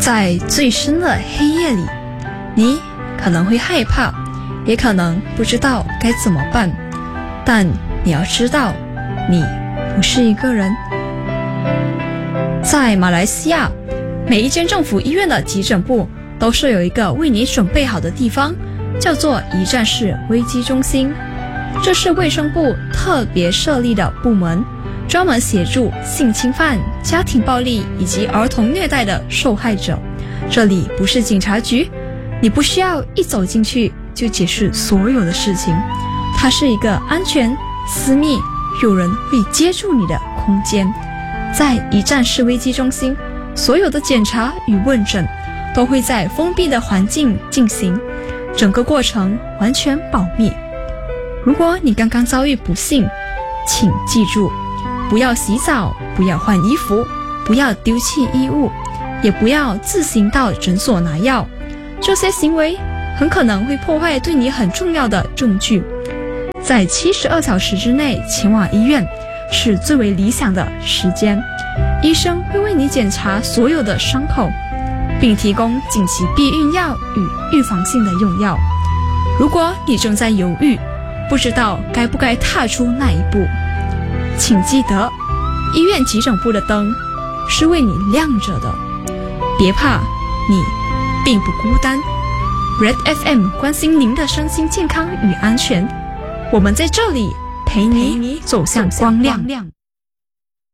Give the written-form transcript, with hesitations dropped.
在最深的黑夜里，你可能会害怕，也可能不知道该怎么办，但你要知道，你不是一个人。在马来西亚，每一间政府医院的急诊部都是有一个为你准备好的地方，叫做一站式危机中心。这是卫生部特别设立的部门，专门协助性侵犯、家庭暴力以及儿童虐待的受害者。这里不是警察局，你不需要一走进去就解释所有的事情，它是一个安全、私密、有人会接住你的空间。在一站式危机中心，所有的检查与问诊都会在封闭的环境进行，整个过程完全保密。如果你刚刚遭遇不幸，请记住，不要洗澡，不要换衣服，不要丢弃衣物，也不要自行到诊所拿药。这些行为很可能会破坏对你很重要的证据。在72小时之内前往医院是最为理想的时间。医生会为你检查所有的伤口，并提供紧急避孕药与预防性的用药。如果你正在犹豫，不知道该不该踏出那一步，请记得，医院急诊部的灯是为你亮着的。别怕，你并不孤单。Red FM 关心您的身心健康与安全，我们在这里陪你走向光亮。